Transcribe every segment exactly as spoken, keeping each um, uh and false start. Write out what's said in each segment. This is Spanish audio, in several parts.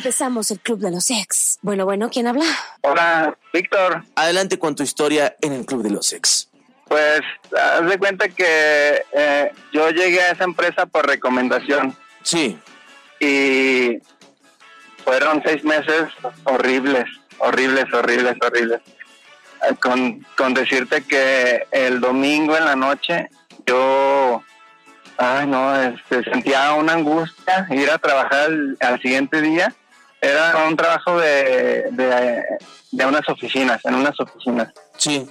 Empezamos el Club de los Ex. Bueno, bueno, ¿quién habla? Hola, Víctor. Adelante con tu historia en el Club de los Ex. Pues, haz de cuenta que eh, yo llegué a esa empresa por recomendación. Sí. Y fueron seis meses horribles, horribles, horribles, horribles. Eh, con, con decirte que el domingo en la noche yo... Ay, no, este, sentía una angustia ir a trabajar al, al siguiente día. Era un trabajo de, de, de unas oficinas, en unas oficinas. Sí.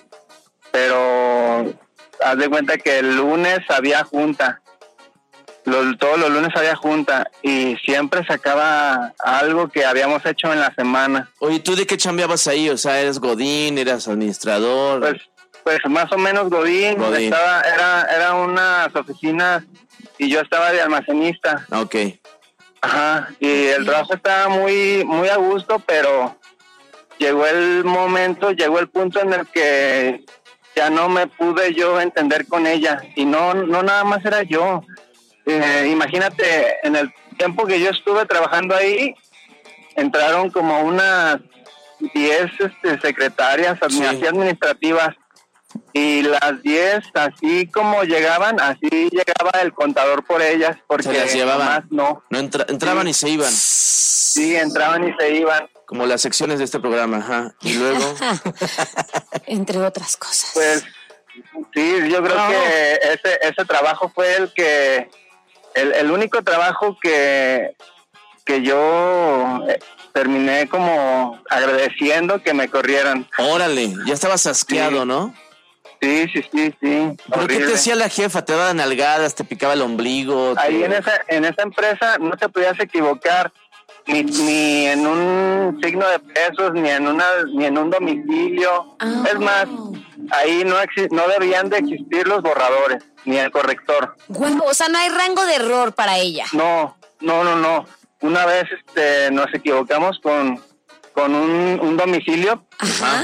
Pero haz de cuenta que el lunes había junta. Los, todos los lunes había junta y siempre sacaba algo que habíamos hecho en la semana. Oye, ¿tú de qué chambeabas ahí? O sea, ¿eres godín, eras administrador? Pues, pues más o menos godín. Godín. Estaba, era, era unas oficinas y yo estaba de almacenista. Ok. Ajá, y el trabajo estaba muy, muy a gusto, pero llegó el momento, llegó el punto en el que ya no me pude yo entender con ella. Y no, no nada más era yo. Eh, imagínate, en el tiempo que yo estuve trabajando ahí, entraron como unas diez este, secretarias Sí. así administrativas. Y las diez, así como llegaban, así llegaba el contador por ellas, porque Se las llevaban. nomás no. No entra- entraban Sí. y se iban. Sí, entraban y se iban. Como las secciones de este programa, ajá. Y luego... Entre otras cosas. Pues sí, yo creo No. que ese ese trabajo fue el que el, el único trabajo que que yo eh, terminé como agradeciendo que me corrieran. Órale, ya estabas asqueado, Sí. ¿no? Sí, sí, sí, sí. ¿Pero qué te horrible. decía la jefa? ¿Te daba nalgadas, te picaba el ombligo? Ahí te- en esa en esa empresa no te podías equivocar ni, ni en un signo de pesos, ni en una ni en un domicilio. Ah. Es más, ahí no exi- no debían de existir los borradores ni el corrector. Huevo, o sea, no hay rango de error para ella. No, no, no, no. Una vez este nos equivocamos con con un, un domicilio Ajá.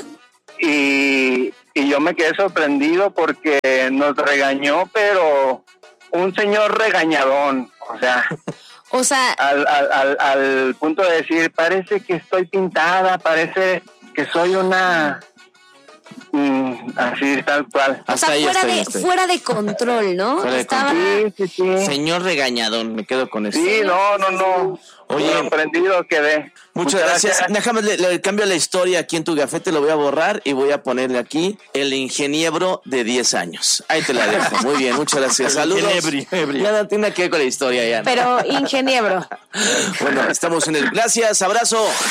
y, y yo me quedé sorprendido porque nos regañó, pero un señor regañadón, o sea, O sea, al, al, al, al punto de decir, parece que estoy pintada, parece que soy una... mm, así, tal cual. o Hasta sea ahí, fuera, hasta ahí, de, hasta ahí. fuera de control, ¿no? Fuera de Estaba... Sí, sí, sí. Señor regañadón, me quedo con eso. Sí, no, no, no. Oye. Sorprendido quedé. Muchas gracias. Déjame, le, le cambio la historia aquí en tu gafete, lo voy a borrar y voy a ponerle aquí el ingeniero de diez años. Ahí te la dejo. Muy bien, muchas gracias. Saludos. Ya no tiene nada que ver con la historia ya. ¿no? Pero ingeniero. Bueno, estamos en el... Gracias, abrazo.